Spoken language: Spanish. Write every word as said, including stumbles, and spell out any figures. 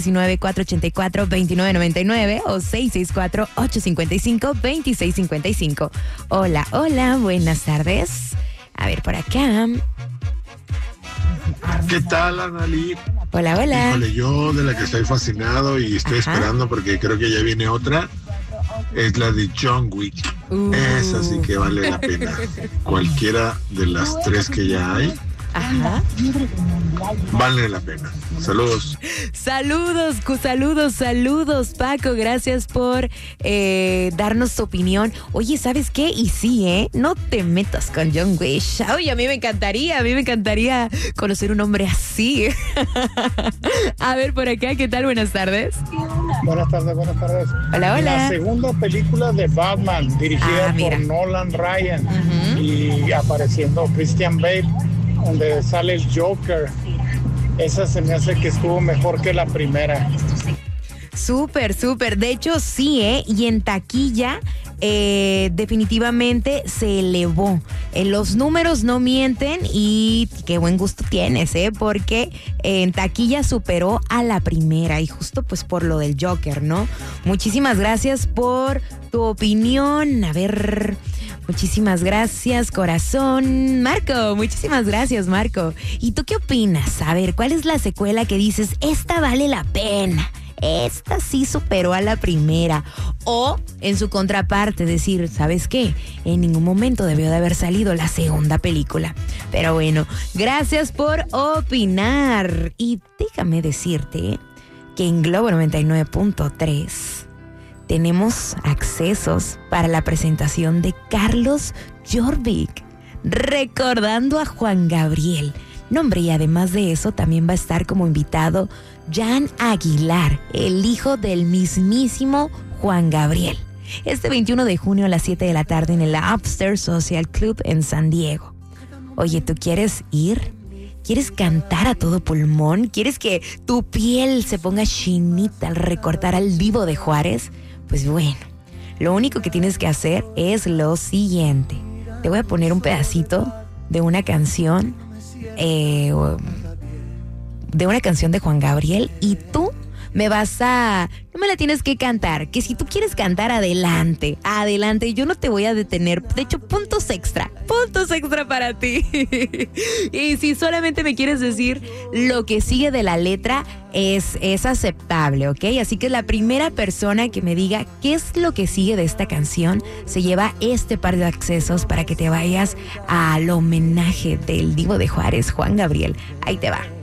diecinueve, cuatro ochenta y cuatro, veintinueve noventa y nueve o seis seis cuatro, ocho cinco cinco, veintiséis cincuenta y cinco. Hola, hola, buenas tardes. A ver, por acá. ¿Qué tal, Analí? Hola, hola. Híjole, yo de la que estoy fascinado y estoy Ajá. esperando porque creo que ya viene otra, es la de John Wick. Uh. Esa sí que vale la pena. Cualquiera de las tres que ya hay, Ajá. vale la pena. Saludos. Saludos, cu- saludos, saludos, Paco. Gracias por eh, darnos tu opinión. Oye, ¿sabes qué? Y sí, ¿eh? No te metas con John Wick. Oye, a mí me encantaría, a mí me encantaría conocer un hombre así. A ver, por acá, ¿qué tal? Buenas tardes. Buenas tardes, buenas tardes. Hola, hola. La segunda película de Batman, dirigida Ah, mira. por Nolan Ryan, Ujú. y apareciendo Christian Bale, donde sale el Joker. Esa se me hace que estuvo mejor que la primera. Súper, súper. De hecho, sí, ¿eh? Y en taquilla eh, definitivamente se elevó. Eh, los números no mienten y qué buen gusto tienes, ¿eh? Porque en taquilla superó a la primera y justo pues por lo del Joker, ¿no? Muchísimas gracias por tu opinión. A ver... Muchísimas gracias, corazón. Marco, muchísimas gracias, Marco. ¿Y tú qué opinas? A ver, ¿cuál es la secuela que dices, esta vale la pena? Esta sí superó a la primera. O, en su contraparte, decir, ¿sabes qué? En ningún momento debió de haber salido la segunda película. Pero bueno, gracias por opinar. Y déjame decirte que en Globo noventa y nueve punto tres... tenemos accesos para la presentación de Carlos Jorvik, recordando a Juan Gabriel. No, hombre, y además de eso, también va a estar como invitado Jan Aguilar, el hijo del mismísimo Juan Gabriel. Este veintiuno de junio a las siete de la tarde en el Upstairs Social Club en San Diego. Oye, ¿tú quieres ir? ¿Quieres cantar a todo pulmón? ¿Quieres que tu piel se ponga chinita al recordar al Divo de Juárez? Pues bueno, lo único que tienes que hacer es lo siguiente. Te voy a poner un pedacito de una canción, eh, de una canción de Juan Gabriel y tú me vas a... No me la tienes que cantar, que si tú quieres cantar, adelante, adelante, yo no te voy a detener. De hecho, puntos extra, puntos extra para ti. Y si solamente me quieres decir lo que sigue de la letra, es, es aceptable, ¿ok? Así que la primera persona que me diga qué es lo que sigue de esta canción, se lleva este par de accesos para que te vayas al homenaje del Divo de Juárez, Juan Gabriel. Ahí te va.